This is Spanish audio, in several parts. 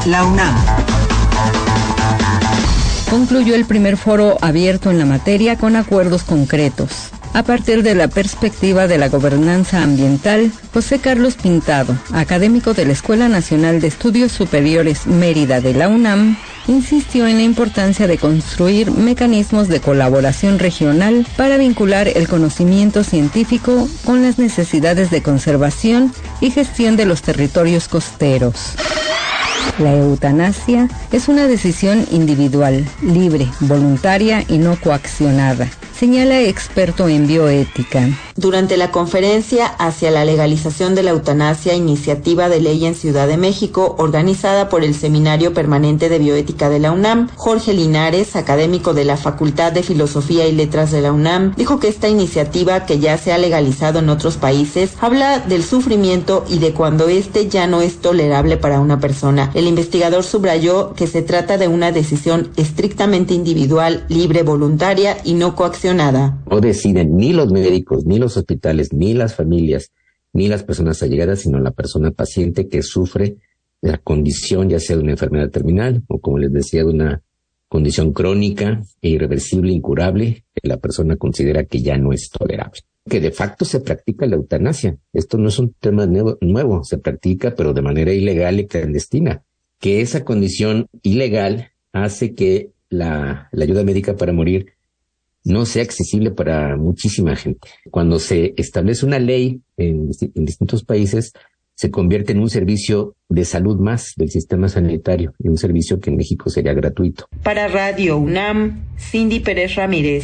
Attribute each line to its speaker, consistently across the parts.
Speaker 1: La UNAM.
Speaker 2: Concluyó el primer foro abierto en la materia con acuerdos concretos. A partir de la perspectiva de la gobernanza ambiental, José Carlos Pintado, académico de la Escuela Nacional de Estudios Superiores Mérida de la UNAM, insistió en la importancia de construir mecanismos de colaboración regional para vincular el conocimiento científico con las necesidades de conservación y gestión de los territorios costeros. La eutanasia es una decisión individual, libre, voluntaria y no coaccionada, señala experto en bioética.
Speaker 3: Durante la conferencia hacia la legalización de la eutanasia, iniciativa de ley en Ciudad de México, organizada por el Seminario Permanente de Bioética de la UNAM, Jorge Linares, académico de la Facultad de Filosofía y Letras de la UNAM, dijo que esta iniciativa, que ya se ha legalizado en otros países, habla del sufrimiento y de cuando este ya no es tolerable para una persona. El investigador subrayó que se trata de una decisión estrictamente individual, libre, voluntaria y no coaccionada.
Speaker 4: No deciden ni los médicos, ni los hospitales, ni las familias, ni las personas allegadas, sino la persona paciente que sufre la condición, ya sea de una enfermedad terminal o, como les decía, de una condición crónica e irreversible, incurable, que la persona considera que ya no es tolerable. Que de facto se practica la eutanasia. Esto no es un tema nuevo, se practica, pero de manera ilegal y clandestina. Que esa condición ilegal hace que la ayuda médica para morir no sea accesible para muchísima gente. Cuando se establece una ley en distintos países, se convierte en un servicio de salud más del sistema sanitario, y un servicio que en México sería gratuito.
Speaker 3: Para Radio UNAM, Cindy Pérez Ramírez.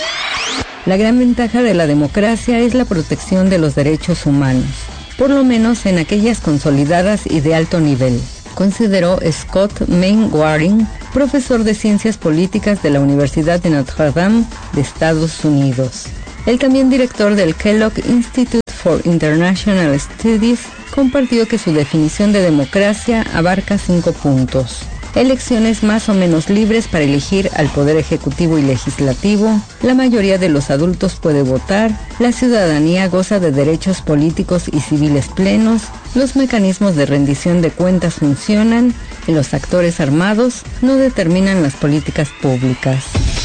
Speaker 2: La gran ventaja de la democracia es la protección de los derechos humanos, por lo menos en aquellas consolidadas y de alto nivel, consideró Scott Mainwaring, profesor de Ciencias Políticas de la Universidad de Notre Dame de Estados Unidos. El también director del Kellogg Institute for International Studies compartió que su definición de democracia abarca 5 puntos. Elecciones más o menos libres para elegir al poder ejecutivo y legislativo, la mayoría de los adultos puede votar, la ciudadanía goza de derechos políticos y civiles plenos, los mecanismos de rendición de cuentas funcionan y los actores armados no determinan las políticas públicas.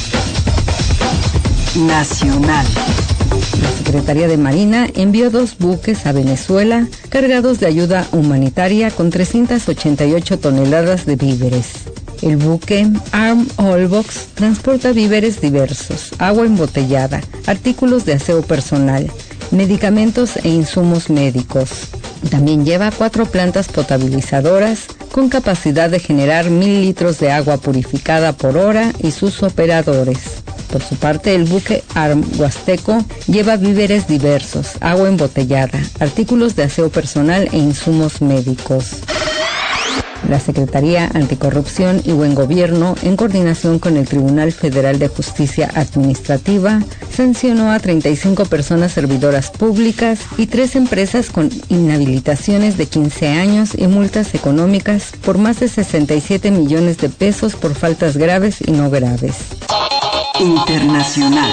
Speaker 1: Nacional.
Speaker 2: La Secretaría de Marina envió 2 buques a Venezuela cargados de ayuda humanitaria con 388 toneladas de víveres. El buque Arm All Box transporta víveres diversos, agua embotellada, artículos de aseo personal, medicamentos e insumos médicos. También lleva 4 plantas potabilizadoras con capacidad de generar 1,000 litros de agua purificada por hora y sus operadores. Por su parte, el buque Arm Huasteco lleva víveres diversos, agua embotellada, artículos de aseo personal e insumos médicos. La Secretaría Anticorrupción y Buen Gobierno, en coordinación con el Tribunal Federal de Justicia Administrativa, sancionó a 35 personas servidoras públicas y 3 empresas con inhabilitaciones de 15 años y multas económicas por más de 67 millones de pesos por faltas graves y no graves.
Speaker 1: Internacional.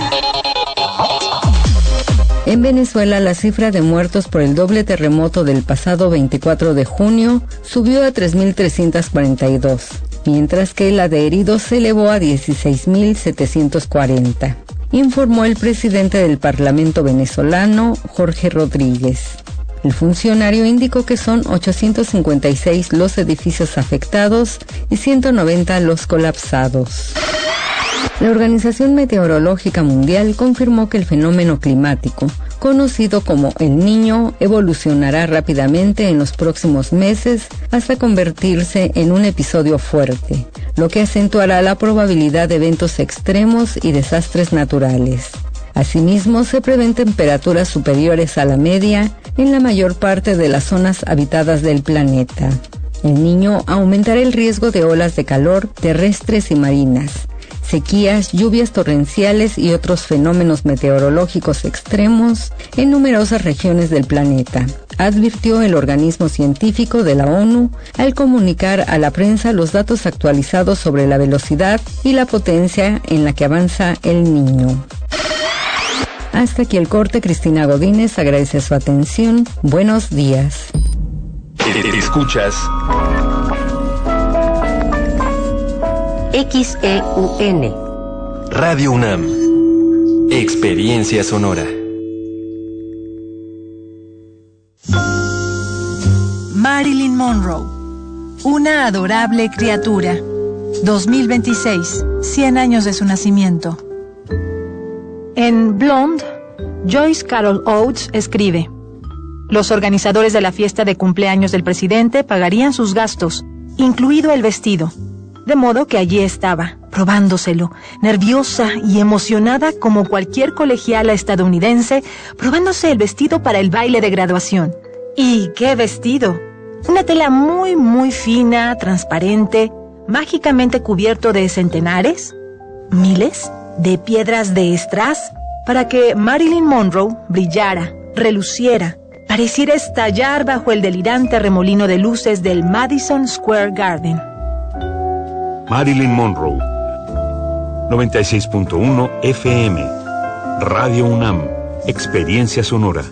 Speaker 2: En Venezuela, la cifra de muertos por el doble terremoto del pasado 24 de junio subió a 3.342, mientras que la de heridos se elevó a 16.740, informó el presidente del Parlamento venezolano, Jorge Rodríguez. El funcionario indicó que son 856 los edificios afectados y 190 los colapsados. La Organización Meteorológica Mundial confirmó que el fenómeno climático, conocido como El Niño, evolucionará rápidamente en los próximos meses hasta convertirse en un episodio fuerte, lo que acentuará la probabilidad de eventos extremos y desastres naturales. Asimismo, se prevén temperaturas superiores a la media en la mayor parte de las zonas habitadas del planeta. El Niño aumentará el riesgo de olas de calor terrestres y marinas, sequías, lluvias torrenciales y otros fenómenos meteorológicos extremos en numerosas regiones del planeta, advirtió el organismo científico de la ONU al comunicar a la prensa los datos actualizados sobre la velocidad y la potencia en la que avanza el Niño. Hasta aquí el corte. Cristina Godínez agradece su atención. Buenos días.
Speaker 5: Escuchas
Speaker 1: XEUN.
Speaker 5: Radio UNAM. Experiencia sonora.
Speaker 6: Marilyn Monroe. Una adorable criatura. 2026, 100 años de su nacimiento. En Blonde, Joyce Carol Oates escribe: los organizadores de la fiesta de cumpleaños del presidente pagarían sus gastos, incluido el vestido. De modo que allí estaba, probándoselo, nerviosa y emocionada como cualquier colegiala estadounidense, probándose el vestido para el baile de graduación. ¿Y qué vestido? Una tela muy, muy fina, transparente, mágicamente cubierto de centenares, miles, de piedras de strass, para que Marilyn Monroe brillara, reluciera, pareciera estallar bajo el delirante remolino de luces del Madison Square Garden.
Speaker 7: Marilyn Monroe, 96.1 FM, Radio UNAM, Experiencia Sonora.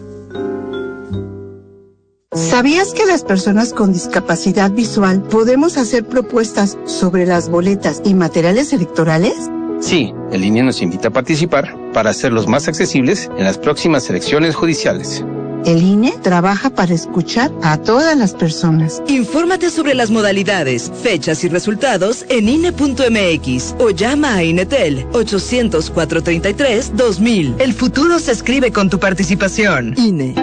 Speaker 8: ¿Sabías que las personas con discapacidad visual podemos hacer propuestas sobre las boletas y materiales electorales?
Speaker 9: Sí, el INE nos invita a participar para hacerlos más accesibles en las próximas elecciones judiciales.
Speaker 8: El INE trabaja para escuchar a todas las personas.
Speaker 10: Infórmate sobre las modalidades, fechas y resultados en INE.mx o llama a INETEL 800-433-2000. El futuro se escribe con tu participación. INE.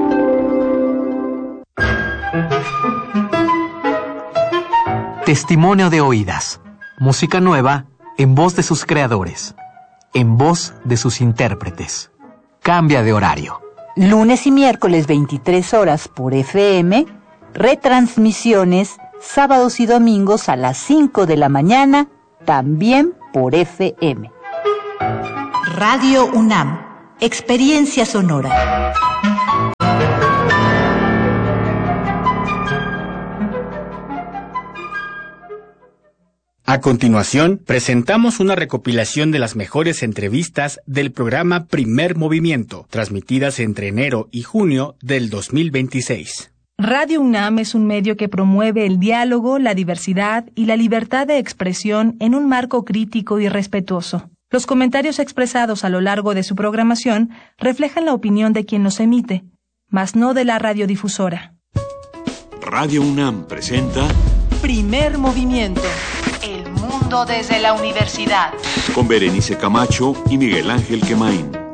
Speaker 11: Testimonio de oídas. Música nueva en voz de sus creadores, en voz de sus intérpretes. Cambia de horario.
Speaker 2: Lunes y miércoles 23 horas por FM, retransmisiones sábados y domingos a las 5 de la mañana, también por FM. Radio UNAM, Experiencia Sonora.
Speaker 12: A continuación, presentamos una recopilación de las mejores entrevistas del programa Primer Movimiento, transmitidas entre enero y junio del 2026.
Speaker 6: Radio UNAM es un medio que promueve el diálogo, la diversidad y la libertad de expresión en un marco crítico y respetuoso. Los comentarios expresados a lo largo de su programación reflejan la opinión de quien los emite, mas no de la radiodifusora.
Speaker 7: Radio UNAM presenta
Speaker 6: Primer Movimiento. El mundo desde la universidad.
Speaker 7: Con Berenice Camacho y Miguel Ángel Quemain.